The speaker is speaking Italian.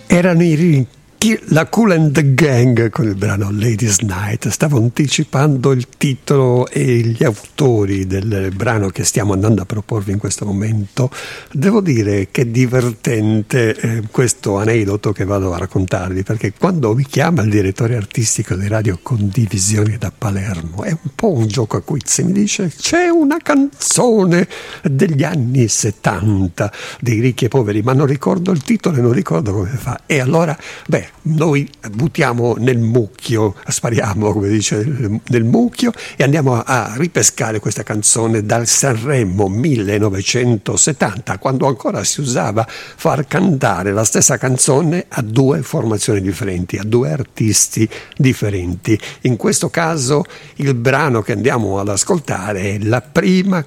Erano la Kool and the Gang con il brano Ladies Night. Stavo anticipando il titolo e gli autori del brano che stiamo andando a proporvi in questo momento. Devo dire che è divertente questo aneddoto che vado a raccontarvi, perché quando mi chiama il direttore artistico di Radio Condivisione da Palermo, è un po' un gioco a quiz, mi dice: c'è una canzone degli anni 70 dei Ricchi e Poveri, ma non ricordo il titolo e non ricordo come fa. E allora, noi buttiamo nel mucchio, spariamo, come dice, nel mucchio, e andiamo a ripescare questa canzone dal Sanremo 1970, quando ancora si usava far cantare la stessa canzone a due formazioni differenti, a due artisti differenti. In questo caso il brano che andiamo ad ascoltare è la prima